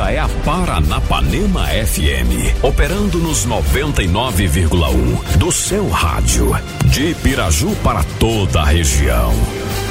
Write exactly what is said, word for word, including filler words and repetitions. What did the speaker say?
Esta é a Paranapanema F M, operando nos noventa e nove vírgula um do seu rádio, de Piraju para toda a região.